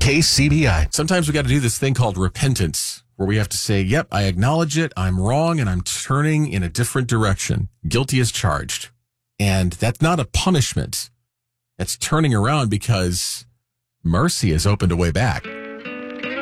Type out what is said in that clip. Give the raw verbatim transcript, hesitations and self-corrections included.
K C B I. Sometimes we got to do this thing called repentance, where we have to say, yep, I acknowledge it, I'm wrong, and I'm turning in a different direction. Guilty as charged. And that's not a punishment. It's turning around because mercy has opened a way back.